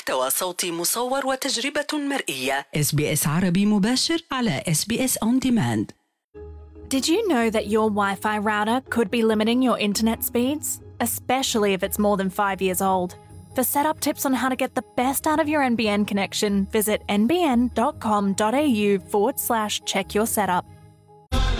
محتوى صوتي مصور وتجربة مرئية. SBS عربي مباشر على SBS On Demand. Did you know that your Wi-Fi router could be limiting your internet speeds, especially if it's more than 5 years old? For setup tips on how to get the best out of your NBN connection, visit nbn.com.au/check your setup.